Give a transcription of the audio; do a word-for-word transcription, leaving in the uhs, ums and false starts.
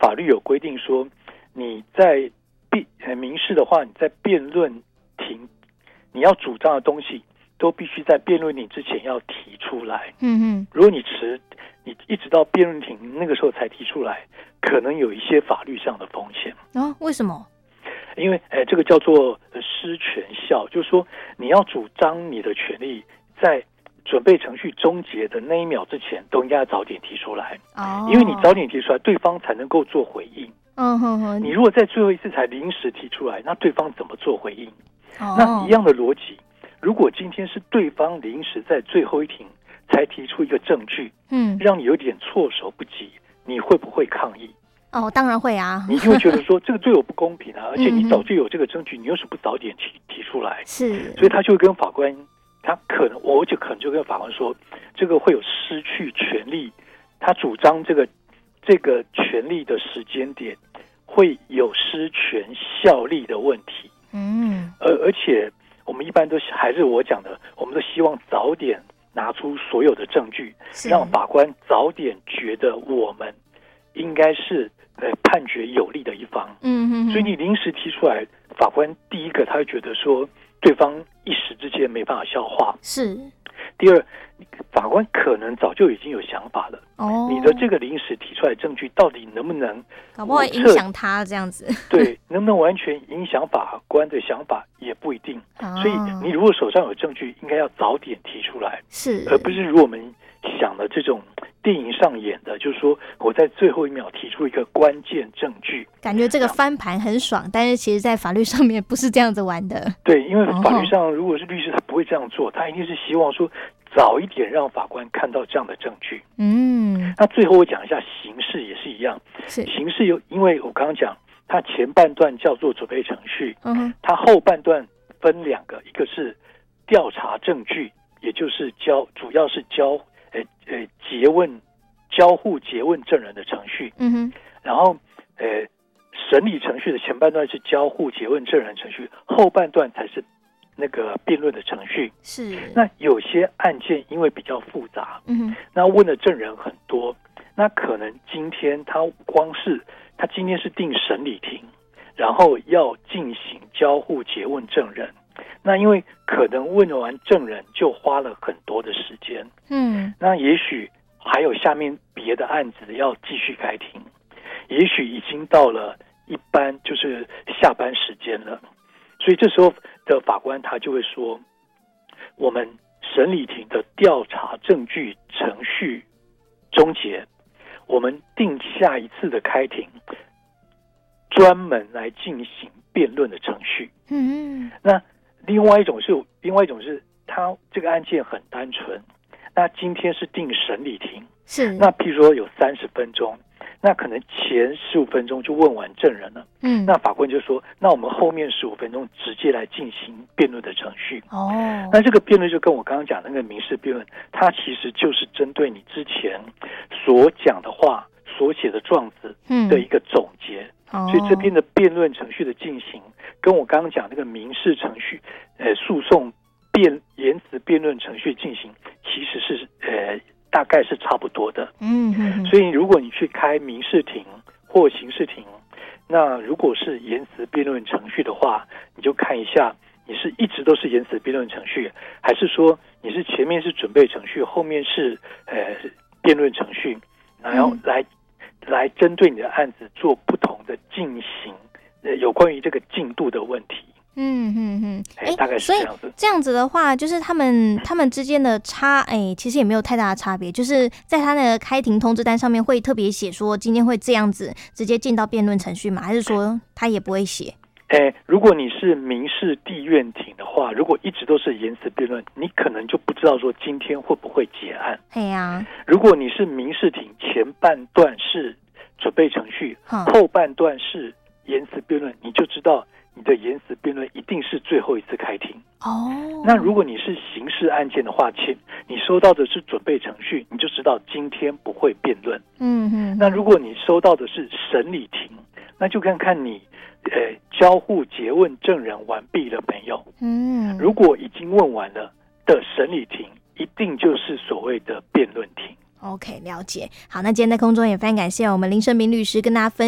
法律有规定说，你在辩民事的话，你在辩论庭你要主张的东西都必须在辩论庭之前要提出来。 嗯嗯， 如果你迟，你一直到辩论庭那个时候才提出来，可能有一些法律上的风险。 哦，为什么？ 因为诶，这个叫做失权效，就是说你要主张你的权利，在准备程序终结的那一秒之前，都应该要早点提出来。 哦， 因为你早点提出来，对方才能够做回应。 嗯哼哼， 你如果在最后一次才临时提出来，那对方怎么做回应？ 哦， 那一样的逻辑，如果今天是对方临时在最后一庭才提出一个证据， 嗯， 让你有点措手不及，你会不会抗议？ 哦，当然会啊， 你一定会觉得说这个对我不公平啊，而且你早就有这个证据，你又是不早点提提出来？ 是， 所以他就会跟法官，他可能我就可能就跟法官说，这个会有失去权利，他主张这个这个权利的时间点会有失权效力的问题。 嗯， 而而且我们一般都还是我讲的，我们都希望早点拿出所有的证据，让法官早点觉得我们应该是呃判决有利的一方。 嗯哼， 所以你临时提出来，法官第一个他会觉得说对方一时之间没办法消化。 是。 第二，法官可能早就已经有想法了。 哦， 你的这个临时提出来的证据到底能不能搞不好影响他这样子？ 对，能不能完全影响法官的想法也不一定。 哦， 所以你如果手上有证据，应该要早点提出来， 是， 而不是如果我们想的这种电影上演的，就是说我在最后一秒提出一个关键证据， 感觉这个翻盘很爽，但是其实在法律上面不是这样子玩的。 对，因为法律上如果是律师，他不会这样做，他一定是希望说早一点让法官看到这样的证据。 嗯， 那最后我讲一下刑事也是一样， 是刑事有，因为我刚刚讲，它前半段叫做准备程序， 嗯哼， 它后半段分两个，一个是调查证据，也就是交，主要是交，呃呃诘问、交互诘问证人的程序， 嗯哼， 然后呃审理程序的前半段是交互诘问证人程序，后半段才是那个辩论的程序。 是。 那有些案件因为比较复杂， 嗯哼， 那问的证人很多，那可能今天他光是他今天是定审理庭，然后要进行交互诘问证人，那因为可能问完证人就花了很多的时间， 嗯， 那也许还有下面别的案子要继续开庭，也许已经到了一般就是下班时间了，所以这时候的法官他就会说，我们审理庭的调查证据程序终结，我们定下一次的开庭，专门来进行辩论的程序。 嗯， 那另外一种是，另外一种是，他这个案件很单纯，那今天是定审理庭， 是， 那譬如说有三十分钟。那可能前十五分钟就问完证人了， 嗯， 那法官就说，那我们后面十五分钟直接来进行辩论的程序。 哦， 那这个辩论就跟我刚刚讲的那个民事辩论，它其实就是针对你之前所讲的话、所写的状子的一个总结。 嗯， 所以这边的辩论程序的进行，跟我刚刚讲那个民事程序、呃诉讼辩言辞辩论程序进行，其实是呃。大概是差不多的， 嗯哼， 所以如果你去开民事庭或刑事庭，那如果是言辞辩论程序的话，你就看一下你是一直都是言辞辩论程序，还是说你是前面是准备程序，后面是呃辩论程序，然后来、嗯、来针对你的案子做不同的进行，呃有关于这个进度的问题。 嗯嗯嗯， 哎，大概是这样子。 这样子的话，就是他们他们之间的差，哎，其实也没有太大的差别。就是在他那个开庭通知单上面会特别写说今天会这样子直接进到辩论程序吗？还是说他也不会写？ 哎，如果你是民事地院庭的话，如果一直都是言辞辩论，你可能就不知道说今天会不会结案。 对呀、啊。 如果你是民事庭，前半段是准备程序， 嗯、 后半段是言辞辩论，你就知道。你的言辞辩论一定是最后一次开庭哦。 那如果你是刑事案件的话，请你收到的是准备程序，你就知道今天不会辩论。 嗯嗯。 那如果你收到的是审理庭，那就看看你呃交互诘问证人完毕了没有。 嗯。 如果已经问完了的审理庭，一定就是所谓的辩论庭。 OK， 了解。好，那今天在空中也非常感谢我们林胜明律师跟大家分